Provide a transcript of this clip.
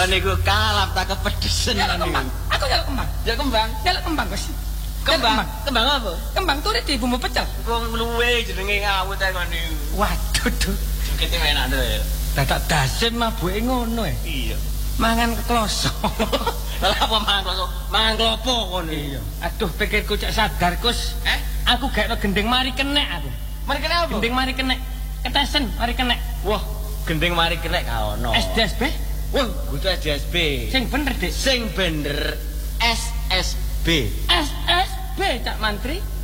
Lah niku kalap tak kepedesen niku. Aku nyeluk kembang. Ya kembang. Nyeluk kembang, Gus. Kembang. Kembang apa? Kembang turit di bumbu pecel. Wong luwe jenenge ngawut ae kon niku. Waduh, duh. Jukete enak to ya. Dadak dasim mabuke ngono e. Iya. Mangan kloso. Lah apa mangan kloso? Mangan klopo kon Iya. Aduh, pikirku cek sadar, Gus. Aku gak gending mari kenek aku. Mari kenek apa? Gending mari kenek. Ketesen mari kenek. Wah, gending mari kenek gak ono. SDSB? Wah, butuh SDSB. Sing bener, Dik. Sing bener SSB. SSB, Cak Mantri.